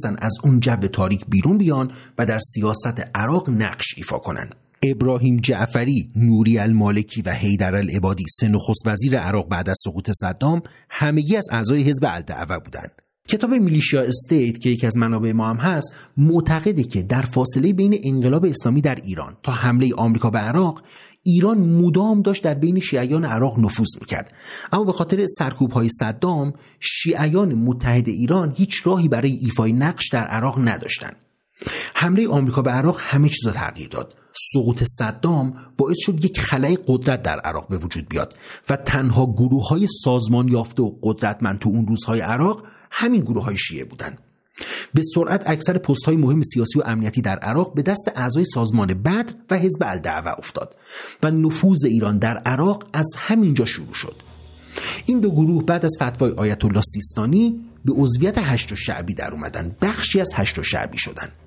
میخواستن از اون جو تاریک بیرون بیان و در سیاست عراق نقش ایفا کنن. ابراهیم جعفری، نوری المالکی و حیدر العبادی، سه نخست وزیر عراق بعد از سقوط صدام، همگی از اعضای حزب الدعوه بودند. کتاب میلیشیا استیت که یکی از منابع ما هم هست معتقده که در فاصله بین انقلاب اسلامی در ایران تا حمله آمریکا به عراق، ایران مدام داشت در بین شیعیان عراق نفوذ میکرد، اما به خاطر سرکوب‌های صدام شیعیان متحد ایران هیچ راهی برای ایفای نقش در عراق نداشتند. حمله آمریکا به عراق همه چیز را تغییر داد. سقوط صدام باعث شد یک خلأ قدرت در عراق به وجود بیاد و تنها گروه‌های سازمان یافته و قدرتمند تو اون روزهای عراق همین گروه‌های شیعه بودند. به سرعت اکثر پست‌های مهم سیاسی و امنیتی در عراق به دست اعضای سازمان بدر و حزب الدعوه افتاد و نفوذ ایران در عراق از همینجا شروع شد. این دو گروه بعد از فتوای آیت الله سیستانی به عضویت هشت شعبی در اومدن، بخشی از هشت شعبی شدن.